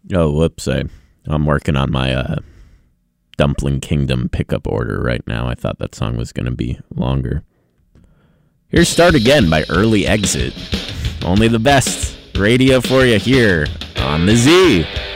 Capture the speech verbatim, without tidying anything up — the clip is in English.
Oh, whoops. I, I'm working on my uh, Dumpling Kingdom pickup order right now. I thought that song was going to be longer. Here's Start Again by Early Exit. Only the best radio for you here on the Z.